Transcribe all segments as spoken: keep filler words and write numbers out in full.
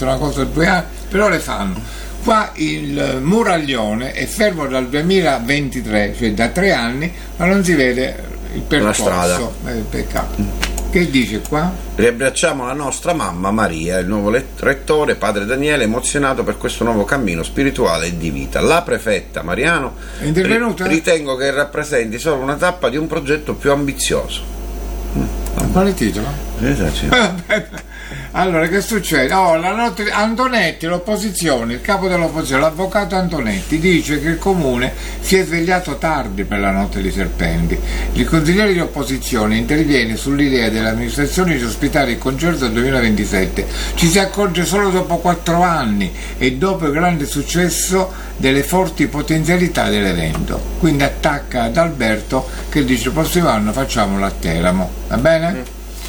fatto una cosa due anni, però le fanno. Qua il Muraglione è fermo dal duemilaventitré, cioè da tre anni, ma non si vede il percorso. Eh, peccato. Che dice qua? Riabbracciamo la nostra mamma Maria, il nuovo rettore, padre Daniele, emozionato per questo nuovo cammino spirituale e di vita. La prefetta Mariano è intervenuta? Ritengo che rappresenti solo una tappa di un progetto più ambizioso. A quale titolo? Esatto. Allora, che succede? Oh, la notte, Antonetti, l'opposizione, il capo dell'opposizione, l'avvocato Antonetti, dice che il comune si è svegliato tardi per la notte dei serpenti. Il consigliere di opposizione interviene sull'idea dell'amministrazione di ospitare il concerto del duemilaventisette. Ci si accorge solo dopo quattro anni e dopo il grande successo delle forti potenzialità dell'evento. Quindi attacca ad Alberto che dice il prossimo anno facciamolo a Teramo. Va bene? Mm.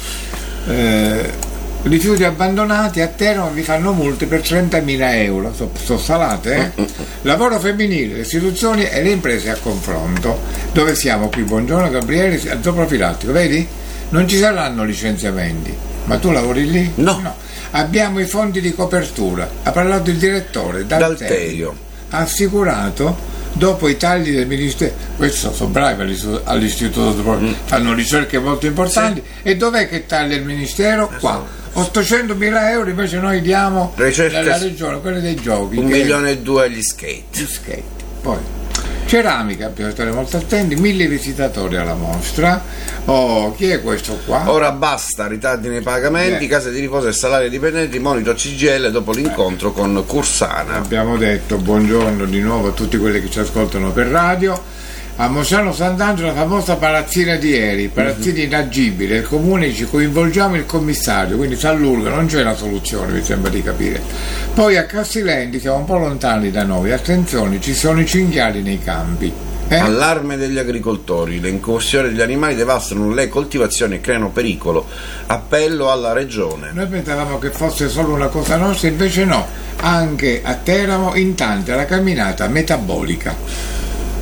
Eh, rifiuti abbandonati a Teramo vi fanno multe per trentamila euro, sono so salate, eh? Lavoro femminile, le istituzioni e le imprese a confronto. Dove siamo qui? Buongiorno Gabriele, al zooprofilattico, vedi? Non ci saranno licenziamenti, ma tu lavori lì? No. no. Abbiamo i fondi di copertura, ha parlato il direttore D'Alterio, ha assicurato dopo i tagli del ministero, questo sono bravi all'istituto, mm. fanno ricerche molto importanti, sì. E dov'è che taglia il ministero? Qua ottocentomila euro invece noi diamo ricerche, dalla regione, quelle dei giochi, un milione e due agli skate. Gli skate. Poi ceramica, bisogna stare molto attenti, mille visitatori alla mostra. Oh, chi è questo qua? Ora basta ritardi nei pagamenti, eh. case di riposo e salari dipendenti, monito C G I L dopo l'incontro eh. con Cursana. Abbiamo detto buongiorno di nuovo a tutti quelli che ci ascoltano per radio. A Mosciano Sant'Angelo, la famosa palazzina di ieri, palazzina inagibile, il comune ci coinvolgiamo il commissario, quindi San Lurgo non c'è una soluzione, mi sembra di capire. Poi a Castilendi siamo un po' lontani da noi, attenzione, ci sono i cinghiali nei campi. Eh? Allarme degli agricoltori, le incursioni degli animali devastano le coltivazioni e creano pericolo. Appello alla regione. Noi pensavamo che fosse solo una cosa nostra, invece no, anche a Teramo in tante la camminata metabolica.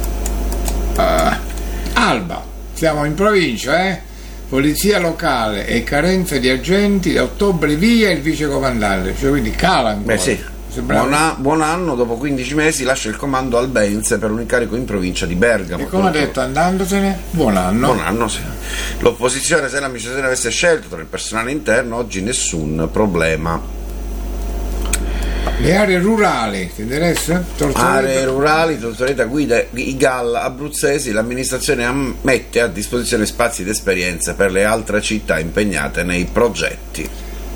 Uh, Alba, siamo in provincia, eh? Polizia locale e carenza di agenti, da ottobre via il vicecomandante, cioè quindi cala ancora. Beh sì, buon, a- buon anno, dopo quindici mesi lascia il comando al Benz per un incarico in provincia di Bergamo. E come ha detto andandosene, buon anno. Buon anno, sì. L'opposizione, se l'amministrazione avesse scelto tra il personale interno, oggi nessun problema. Le aree rurali, ti interessa? Tortoreta. Aree rurali, Tortoreta guida i G A L abruzzesi, l'amministrazione mette a disposizione spazi di esperienza per le altre città impegnate nei progetti.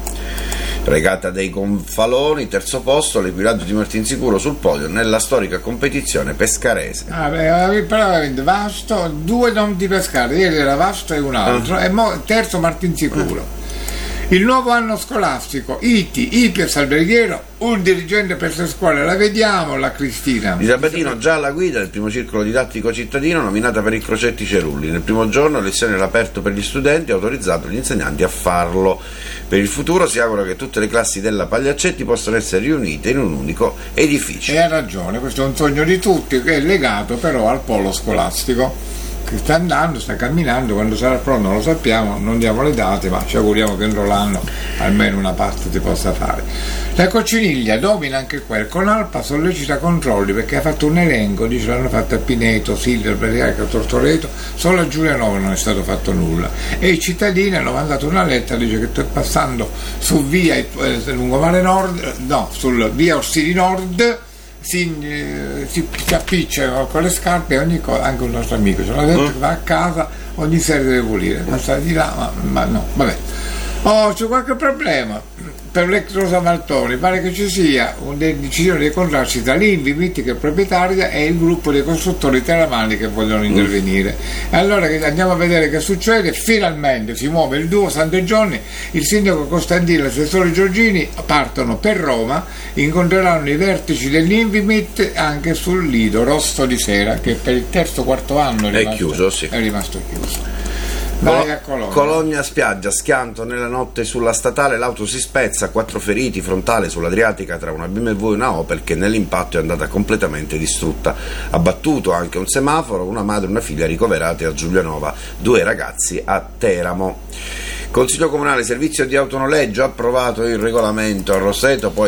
Regata dei Gonfaloni, terzo posto, l'equilaggio di Martinsicuro sul podio nella storica competizione pescarese. Ah, beh, però Vasto, due non di pescare, ieri era Vasto e un altro, ah. e mo, terzo Martinsicuro. Ah. Il nuovo anno scolastico, I T I, I P E S alberghiero, un dirigente per le scuole, la vediamo la Cristina. Di Sabatino già alla guida del primo circolo didattico cittadino, nominata per il Crocetti Cerulli. Nel primo giorno lezione all'aperto per gli studenti, autorizzato gli insegnanti a farlo. Per il futuro si augura che tutte le classi della Pagliaccetti possano essere riunite in un unico edificio. E ha ragione, questo è un sogno di tutti che è legato però al polo scolastico, che sta andando, sta camminando, quando sarà pronto non lo sappiamo, non diamo le date, ma ci auguriamo che entro l'anno almeno una parte si possa fare. La Cocciniglia domina anche quel, con Alpa sollecita controlli perché ha fatto un elenco, dice l'hanno fatto a Pineto, Silvio, Beriaca, Tortoreto, solo a Giulianova non è stato fatto nulla, e i cittadini hanno mandato una lettera, dice che sto passando su via eh, Lungomare Nord, no, sul via Orsini Nord, Si, eh, si, si appiccia con le scarpe e ogni cosa, anche un nostro amico ce l'ha detto, mm. che va a casa ogni sera deve pulire, passa di là, ma, ma no, vabbè. Oh, c'è qualche problema per l'ex Rosa Maltoni, pare che ci sia una decisione dei contratti tra l'Invi, Mitti che è proprietaria, e il gruppo dei costruttori teramani che vogliono intervenire. Mm. E allora andiamo a vedere che succede. Finalmente si muove il duo Santeggioni, il sindaco Costantino e l'assessore Giorgini partono per Roma, incontreranno i vertici dell'Invimit anche sul Lido Rosso di Sera, che per il terzo quarto anno è rimasto, è chiuso, sì. è rimasto chiuso. Vai a Cologna. Cologna spiaggia, schianto nella notte sulla statale, l'auto si spezza, quattro feriti, frontale sull'Adriatica tra una B M W e una Opel che nell'impatto è andata completamente distrutta. Abbattuto anche un semaforo, una madre e una figlia ricoverate a Giulianova, due ragazzi a Teramo. Consiglio Comunale, servizio di autonoleggio, approvato il regolamento a Roseto, poi